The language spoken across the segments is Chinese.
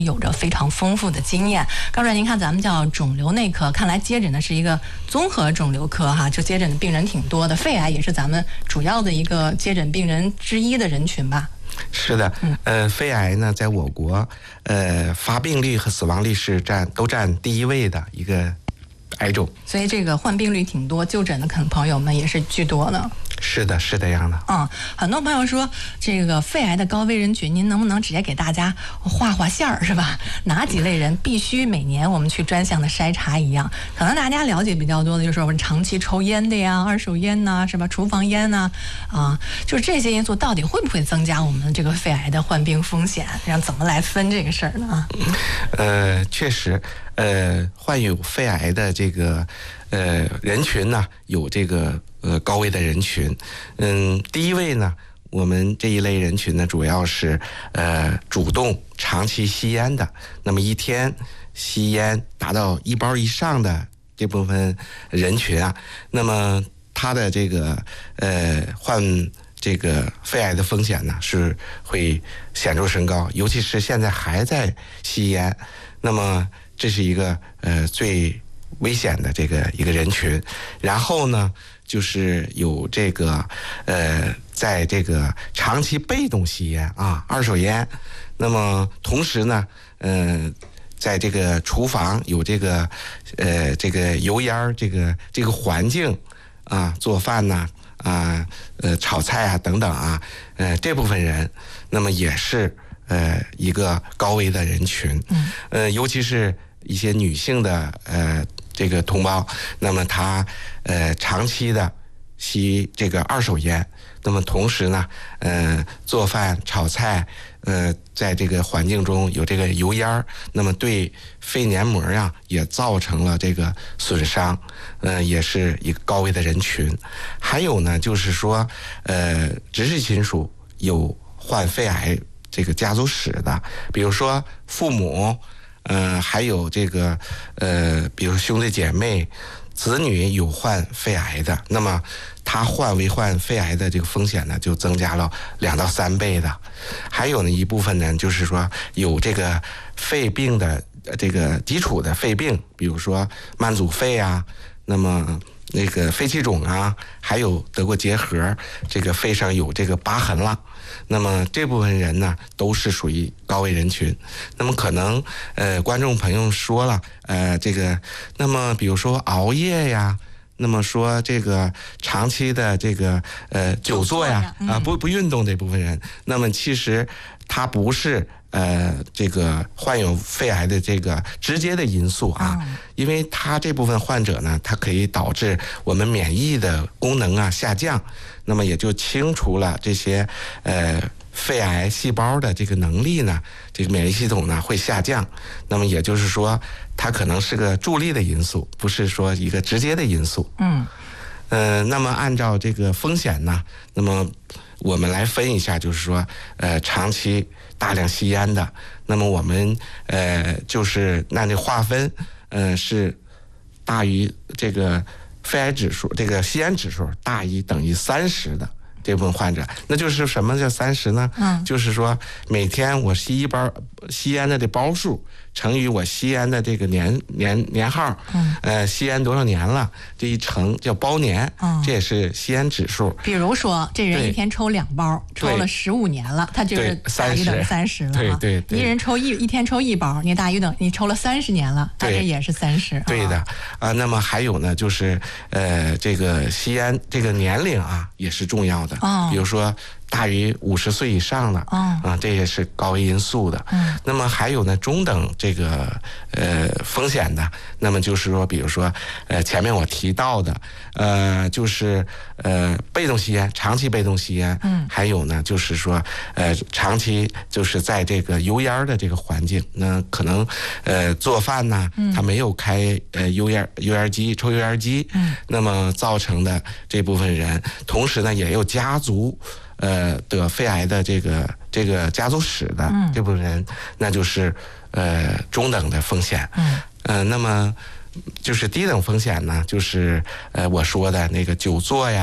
有着非常丰富的经验。高主任，您看咱们叫肿瘤内科，看来接诊的是一个综合肿瘤科哈，就接诊的病人挺多的，肺癌也是咱们主要的一个接诊病人之一的人群吧？ 是的，肺癌呢，在我国，发病率和死亡率是都占第一位的一个癌种， 所以这个患病率挺多，就诊的朋友们也是居多的。 是的，是这样的。 很多朋友说这个肺癌的高危人群，您能不能直接给大家画线儿，是吧？哪几类人必须每年我们去专项的筛查一样？可能大家了解比较多的就是我们长期抽烟的呀、二手烟呐，是吧？厨房烟呐，就是这些因素到底会不会增加我们这个肺癌的患病风险？然后怎么来分这个事儿呢？ 确实，患有肺癌的这个人群呢，有这个高危的人群。第一位呢，我们这一类人群呢，主要是主动长期吸烟的，那么一天吸烟达到1包以上的这部分人群啊，那么他的这个患这个肺癌的风险呢是会显著升高，尤其是现在还在吸烟，那么这是一个最危险的这个一个人群。然后呢，就是有这个在这个长期被动吸烟啊，二手烟，那么同时呢，在这个厨房有这个油烟这个环境啊，做饭呐炒菜啊等等啊，这部分人，那么也是一个高危的人群。尤其是一些女性的这个同胞，那么她长期的吸这个二手烟，那么同时呢，做饭炒菜，在这个环境中有这个油烟，那么对肺黏膜呀也造成了这个损伤，也是一个高危的人群。还有呢，就是说，直系亲属有患肺癌这个家族史的，比如说父母，还有这个比如兄弟姐妹、子女有患肺癌的，那么他患肺癌的这个风险呢，就增加了2到3倍的。还有呢，一部分呢，就是说有这个肺病的这个基础的肺病，比如说慢阻肺啊，那么那个肺气肿啊，还有得过结核，这个肺上有这个疤痕了。那么这部分人呢，都是属于高危人群。那么可能观众朋友说了，这个那么比如说熬夜呀，那么说这个长期的这个久坐呀，不运动这部分人，那么其实他不是这个患有肺癌的这个直接的因素啊，因为他这部分患者呢，它可以导致我们免疫的功能啊下降，那么也就清除了这些肺癌细胞的这个能力呢，这个免疫系统呢会下降，那么也就是说，它可能是个助力的因素，不是说一个直接的因素。那么按照这个风险呢，那么我们来分一下，就是说，长期大量吸烟的，那么我们就是那划分，是大于这个肺癌指数，这个吸烟指数大于等于30的这部分患者，那就是什么叫30呢？就是说每天我吸吸烟的这包数乘以我吸烟的这个年号，吸烟多少年了，这一乘叫包年，这也是吸烟指数。 比如说这人一天抽2包，抽了15年了，他就是大于等于30了。对，一人一天抽1包，你大于你抽了30年了，他这也是30。 对的那么还有呢，就是这个吸烟这个年龄啊也是重要的，比如说大于50岁以上了，这也是高危因素的。那么还有呢，中等这个风险的，那么就是说，比如说前面我提到的，就是被动吸烟，长期被动吸烟，还有呢，就是说长期就是在这个油烟的这个环境，那可能做饭呢，他没有开油烟机，抽油烟机，那么造成的这部分人，同时呢也有家族得肺癌的这个家族史的这部分人，那就是中等的风险。那么就是低等风险呢，就是我说的那个久坐呀，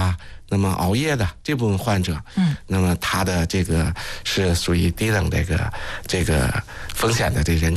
那么熬夜的这部分患者，那么他的这个是属于低等这个风险的这人群。